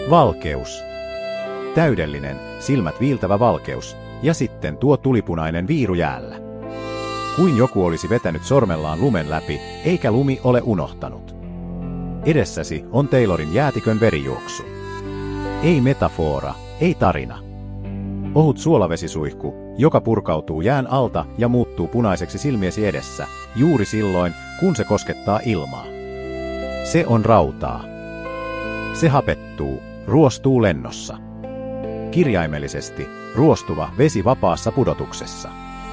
Valkeus. Täydellinen, silmät viiltävä valkeus, ja sitten tuo tulipunainen viiru jäällä. Kuin joku olisi vetänyt sormellaan lumen läpi, eikä lumi ole unohtanut. Edessäsi on Taylorin jäätikön verijuoksu. Ei metafora, ei tarina. Ohut suolavesisuihku, joka purkautuu jään alta ja muuttuu punaiseksi silmiesi edessä, juuri silloin, kun se koskettaa ilmaa. Se on rautaa. Se hapettuu, ruostuu lennossa. Kirjaimellisesti, ruostuva vesi vapaassa pudotuksessa.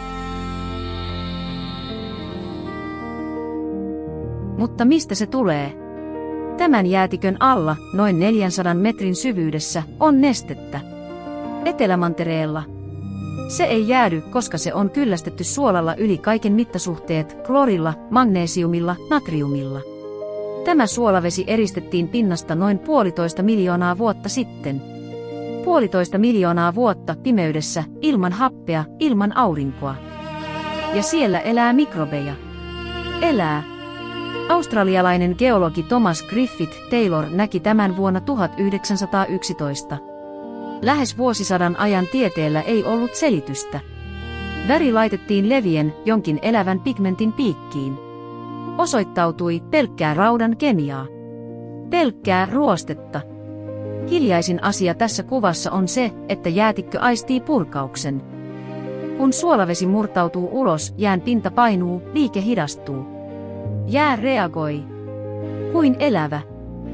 Mutta mistä se tulee? Tämän jäätikön alla, noin 400 metrin syvyydessä, on nestettä. Etelämantereella. Se ei jäädy, koska se on kyllästetty suolalla yli kaiken mittasuhteet, klorilla, magnesiumilla, natriumilla. Tämä suolavesi eristettiin pinnasta noin 1,5 miljoonaa vuotta sitten. 1,5 miljoonaa vuotta pimeydessä, ilman happea, ilman aurinkoa. Ja siellä elää mikrobeja. Elää. Australialainen geologi Thomas Griffith Taylor näki tämän vuonna 1911. Lähes vuosisadan ajan tieteellä ei ollut selitystä. Väri laitettiin levien jonkin elävän pigmentin piikkiin. Osoittautui pelkkää raudan kemiaa. Pelkkää ruostetta. Hiljaisin asia tässä kuvassa on se, että jäätikkö aistii purkauksen. Kun suolavesi murtautuu ulos, jään pinta painuu, liike hidastuu. Jää reagoi. Kuin elävä.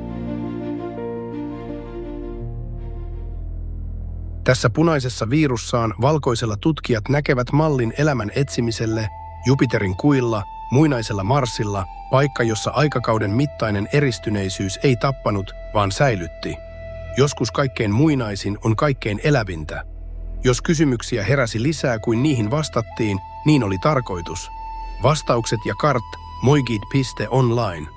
Tässä punaisessa viirussaan valkoisella tutkijat näkevät mallin elämän etsimiselle Jupiterin kuilla, muinaisella Marsilla, paikka, jossa aikakauden mittainen eristyneisyys ei tappanut, vaan säilytti. Joskus kaikkein muinaisin on kaikkein elävintä. Jos kysymyksiä heräsi lisää kuin niihin vastattiin, niin oli tarkoitus. Vastaukset ja kart moigid.online.